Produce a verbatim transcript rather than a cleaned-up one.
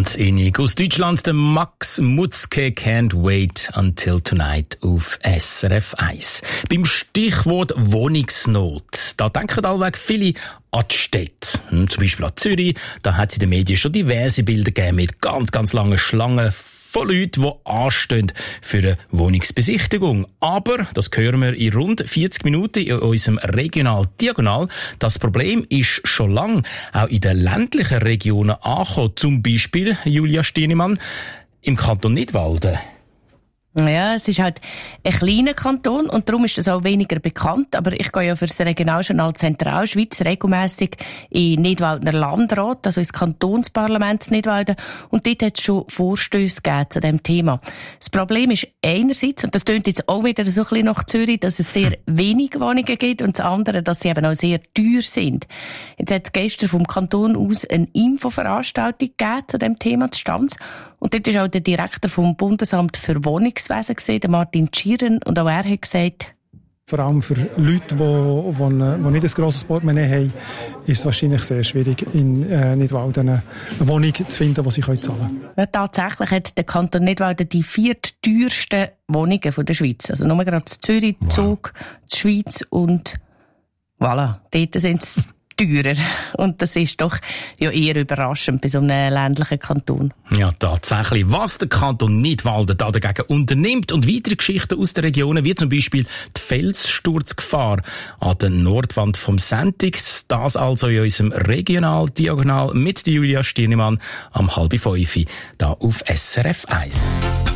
Ganz innig. Aus Deutschland der Max Mutzke, Can't Wait Until Tonight auf S R F eins. Beim Stichwort Wohnungsnot, da denken allweg viele an die Städte. Hm, zum Beispiel an Zürich, da hat es in den Medien schon diverse Bilder gegeben mit ganz, ganz langen Schlangen von Leuten, die anstehen für eine Wohnungsbesichtigung. Aber, das hören wir in rund vierzig Minuten in unserem Regional Diagonal, das Problem ist schon lange auch in den ländlichen Regionen angekommen. Zum Beispiel, Julia Stienemann, im Kanton Nidwalden. Ja, es ist halt ein kleiner Kanton und darum ist es auch weniger bekannt. Aber ich gehe ja für das Regionaljournal Zentralschweiz regelmässig in Nidwaldner Landrat, also ins Kantonsparlament Nidwalden. Und dort hat es schon Vorstösse gegeben zu diesem Thema. Das Problem ist einerseits, und das tönt jetzt auch wieder so ein bisschen nach Zürich, dass es sehr wenig Wohnungen gibt und das andere, dass sie eben auch sehr teuer sind. Jetzt hat es gestern vom Kanton aus eine Infoveranstaltung gegeben zu diesem Thema des Stands. Und dort ist auch der Direktor vom Bundesamt für Wohnungswesen gesehen, der Martin Tschiren, und auch er hat gesagt, vor allem für Leute, die, die, die nicht ein grosses Portemonnaie haben, ist es wahrscheinlich sehr schwierig, in äh, Nidwalden eine Wohnung zu finden, die sie zahlen können. Ja, tatsächlich hat der Kanton Nidwalden die viertteuersten Wohnungen von der Schweiz. Also nur gerade Zürich, Zug, die Schweiz und voilà, dort sind es teurer. Und das ist doch ja eher überraschend bei so einem ländlichen Kanton. Ja, tatsächlich. Was der Kanton Nidwalden da dagegen unternimmt und weitere Geschichten aus den Regionen, wie zum Beispiel die Felssturzgefahr an der Nordwand vom Sentig, das also in unserem Regional-Diagonal mit Julia Stienemann am halb fünf da auf S R F eins.